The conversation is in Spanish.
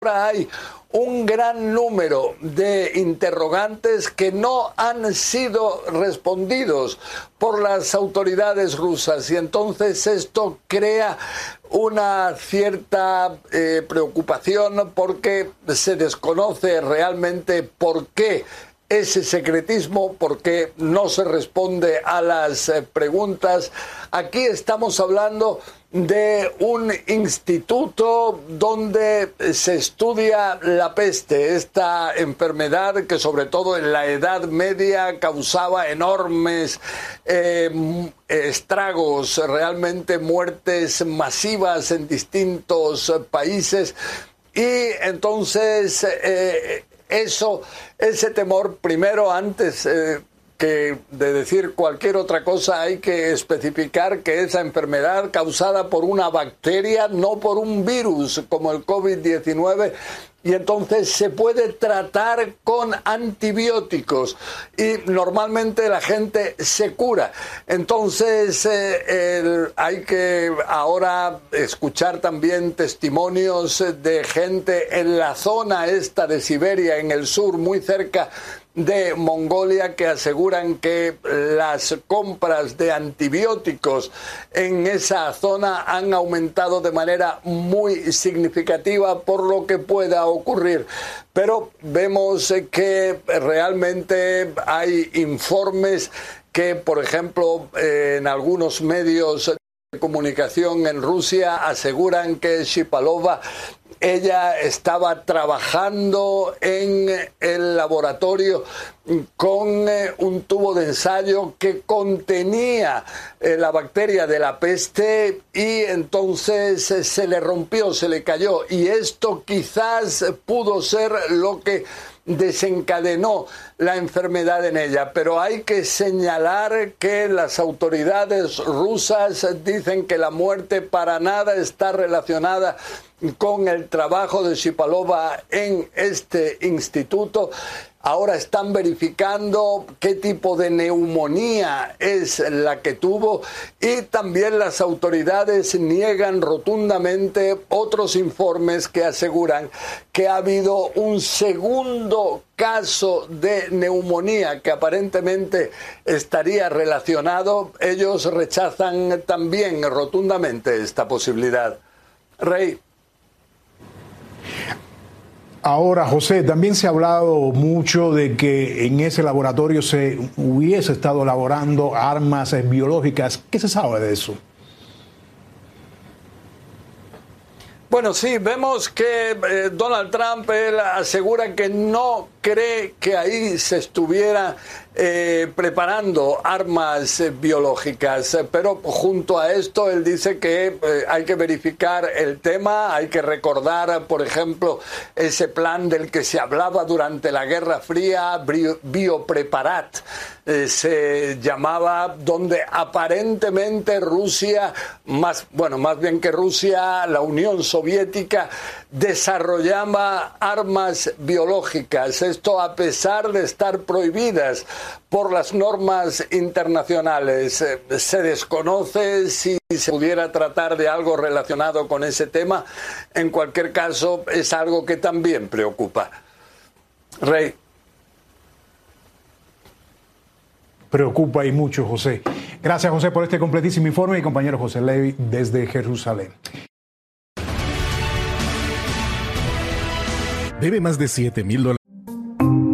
hay un gran número de interrogantes que no han sido respondidos por las autoridades rusas, y entonces esto crea una cierta preocupación porque se desconoce realmente por qué ese secretismo, porque no se responde a las preguntas. Aquí estamos hablando de un instituto donde se estudia la peste, esta enfermedad que sobre todo en la Edad Media causaba enormes estragos, realmente muertes masivas en distintos países. Y entonces ese temor, primero, antes que de decir cualquier otra cosa, hay que especificar que esa enfermedad causada por una bacteria, no por un virus como el COVID-19, y entonces se puede tratar con antibióticos y normalmente la gente se cura. Entonces hay que ahora escuchar también testimonios de gente en la zona esta de Siberia, en el sur, muy cerca de Mongolia, que aseguran que las compras de antibióticos en esa zona han aumentado de manera muy significativa por lo que pueda ocurrir. Pero vemos que realmente hay informes que, por ejemplo, en algunos medios de comunicación en Rusia aseguran que Shipalova, ella estaba trabajando en el laboratorio con un tubo de ensayo que contenía la bacteria de la peste, y entonces se le rompió, se le cayó, y esto quizás pudo ser lo que desencadenó la enfermedad en ella. Pero hay que señalar que las autoridades rusas dicen que la muerte para nada está relacionada con el trabajo de Shipalova en este instituto. Ahora están verificando qué tipo de neumonía es la que tuvo, y también las autoridades niegan rotundamente otros informes que aseguran que ha habido un segundo caso de neumonía que aparentemente estaría relacionado. Ellos rechazan también rotundamente esta posibilidad. Rey. Ahora, José, también se ha hablado mucho de que en ese laboratorio se hubiese estado elaborando armas biológicas. ¿Qué se sabe de eso? Bueno, sí, vemos que Donald Trump, él asegura que no cree que ahí se estuviera preparando armas biológicas, pero junto a esto él dice que hay que verificar el tema, hay que recordar, por ejemplo, ese plan del que se hablaba durante la Guerra Fría, Biopreparat, se llamaba, donde aparentemente Rusia, más bien que Rusia, la Unión Soviética desarrollaba armas biológicas. Esto a pesar de estar prohibidas por las normas internacionales. Se desconoce si se pudiera tratar de algo relacionado con ese tema. En cualquier caso, es algo que también preocupa. Rey. Preocupa y mucho, José. Gracias, José, por este completísimo informe, y compañero José Levy desde Jerusalén. Debe más de $7,000